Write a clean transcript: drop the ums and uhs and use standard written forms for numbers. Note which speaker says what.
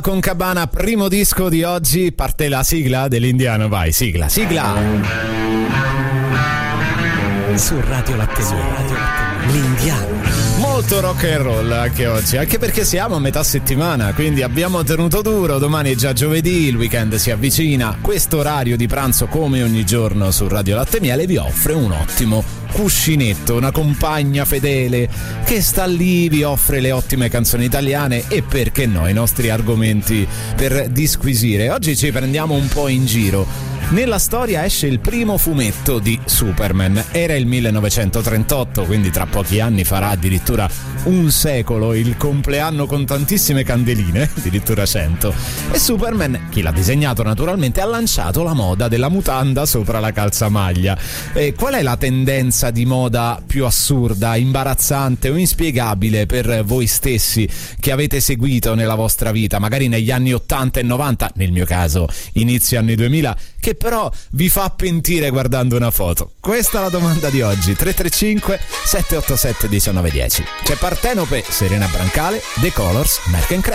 Speaker 1: Con Cabana, primo disco di oggi, parte la sigla dell'Indiano, vai, sigla. Su Radio Latte, l'Indiano. Molto rock and roll anche oggi, anche perché siamo a metà settimana, quindi abbiamo tenuto duro. Domani è già giovedì, il weekend si avvicina. Questo orario di pranzo, come ogni giorno su Radio Latte Miele, vi offre un ottimo cuscinetto, una compagna fedele che sta lì, vi offre le ottime canzoni italiane e perché no i nostri argomenti per disquisire. Oggi ci prendiamo un po' in giro. Nella storia esce il primo fumetto di Superman, era il 1938, quindi tra pochi anni farà addirittura un secolo, il compleanno con tantissime candeline, addirittura 100. E Superman, chi l'ha disegnato naturalmente, ha lanciato la moda della mutanda sopra la calzamaglia. E qual è la tendenza di moda più assurda, imbarazzante o inspiegabile per voi stessi che avete seguito nella vostra vita, magari negli anni 80 e 90, nel mio caso inizio anni 2000, che però vi fa pentire guardando una foto? Questa è la domanda di oggi. 335 787 1910. C'è Partenope, Serena Brancale, The Colors, Merck & Craig.